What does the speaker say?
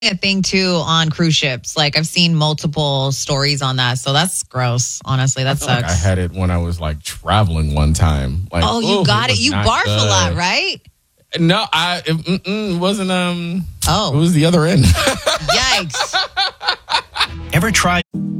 a thing too on cruise ships. Like I've seen multiple stories on that. So that's gross. Honestly, that sucks. Like I had it when I was like traveling one time. Like, you got it. You barf a lot, right? No, it wasn't. It Oh, was the other end. yikes. Ever tried?